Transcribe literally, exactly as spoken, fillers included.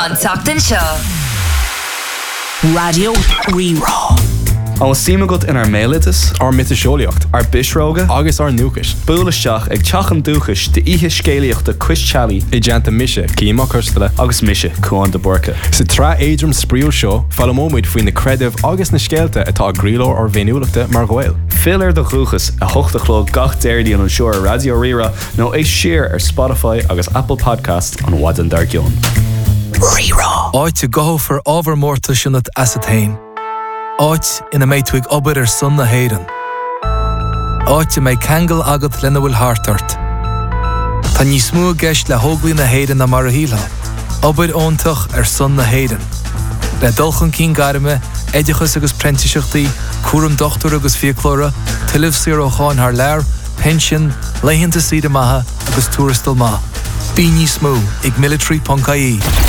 An Tachtan Seo. Radio Rerá. An sima gut in ar mélitas, ar mitasoliacht, ar bisróga, agus ar núchas. Búlaisteach ag teachan dúchas de ihe scéalaíochta Chris Chally, I deanta mise, címa custala, agus mise Cuan de Borca. Sa tra éidrim spríol seo, fallamóid faoin na credibh agus na scéalta atá gríló ar bhéniúlachta mar ghail. Fill ar de chuchas a hochtachló gach déirdí an seoir Radio Rira nó é siar ar Spotify agus Apple Podcast an wadan dar gion. Rerá. Áit a goho for overmórta sinnat asathain. Áit ina méidtuig obair ar sun na héirean. Áit a méid kangel agat lena bhfuil hartart. Tá ní smú geist le hóglaí na héirean na mar a híla. Obair óntach ar sun na héirean. Le dulchan cín garime, éidechas agus prentiseachtaí, cuaram dochtúr agus fiaclóra, tilibh siar ó cháin haar leir, pension, leihinnta siad maithe agus túrastal maith. Bí ní smú ag military dot I E.